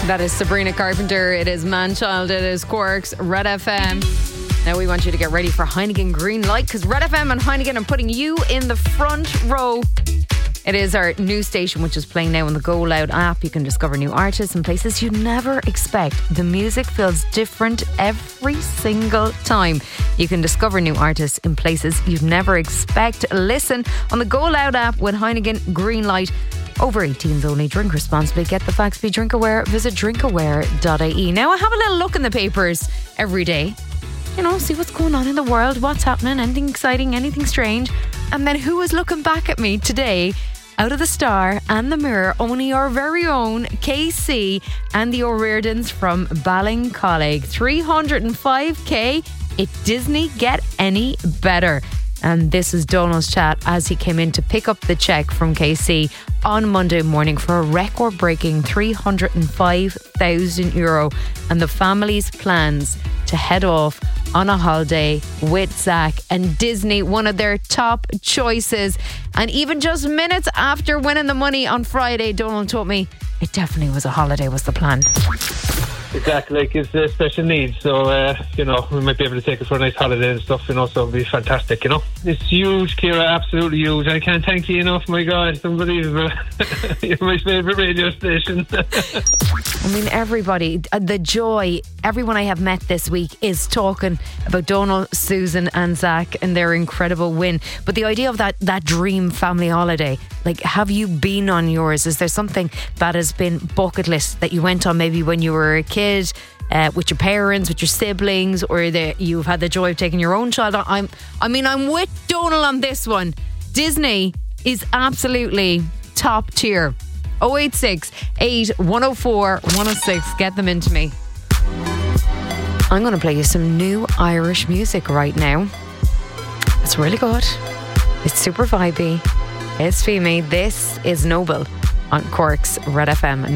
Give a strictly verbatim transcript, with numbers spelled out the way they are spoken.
That is Sabrina Carpenter. It is Manchild. It is Quarks. Red F M. Now we want you to get ready for Heineken Green Light, because Red F M and Heineken are putting you in the front row. It is our new station, which is playing now on the Go Loud app. You can discover new artists and places you'd never expect. The music feels different every single time. You can discover new artists in places you'd never expect. Listen on the Go Loud app with Heineken Green Light. Over eighteens only. Drink responsibly. Get the facts. Be drink aware. Visit drink aware dot I E. Now I have a little look in the papers every day. You know, see what's going on in the world, what's happening, anything exciting, anything strange. And then who is looking back at me today? Out of the Star and the Mirror, only our very own K C and the O'Riordans from Ballincollig. three hundred five k. It Disney get any better? And this is Donald's chat as he came in to pick up the cheque from K C on Monday morning for a record-breaking three hundred five thousand euro, and the family's plans to head off on a holiday with Zach and Disney, one of their top choices. And even just minutes after winning the money on Friday, Donald told me it definitely was a holiday was the plan. Exactly, like it's uh, special needs, so uh, you know, we might be able to take it for a nice holiday and stuff, you know, so it'll be fantastic, you know. It's huge, Ciara, absolutely huge. I can't thank you enough, my God, it's unbelievable. You're my favourite radio station. I mean, everybody, the joy, everyone I have met this week is talking about Donald, Susan and Zach and their incredible win. But the idea of that, that dream family holiday, like, have you been on yours? Is there something that has been bucket list that you went on maybe when you were a kid? Uh, with your parents, with your siblings, or the, you've had the joy of taking your own child on? I'm, I mean, I'm with Donald on this one. Disney is absolutely top tier. oh eight six, eight one oh four, one oh six. Get them into me. I'm going to play you some new Irish music right now. It's really good. It's super vibey. It's Femi. This is Noble on Cork's Red F M.